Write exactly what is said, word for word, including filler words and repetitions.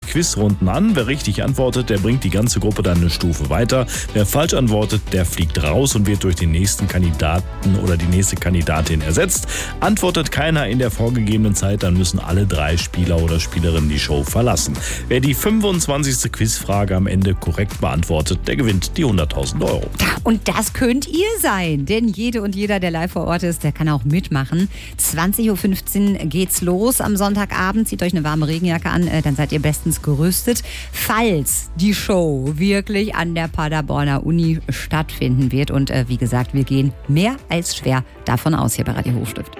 Quizrunden an. Wer richtig antwortet, der bringt die ganze Gruppe dann eine Stufe weiter. Wer falsch antwortet, der fliegt raus und wird durch den nächsten Kandidaten oder die nächste Kandidatin ersetzt. Antwortet keiner in der vorgegebenen Zeit, dann müssen alle drei Spieler oder Spielerinnen die Show verlassen. Wer die fünfundzwanzigste Quizfrage am Ende korrekt beantwortet, der gewinnt die hunderttausend Euro. Und das könnt ihr sein, denn jede und jeder, der live vor Ort ist, der kann auch mitmachen. zwanzig Uhr fünfzehn geht's los am Sonntagabend. Zieht euch eine warme Regenjacke an, dann seid ihr bestens gerüstet. Falls die Show wirklich an der Paderborner Uni stattfinden wird. Und äh, wie gesagt, wir gehen mehr als schwer davon aus hier bei Radio Hochstift.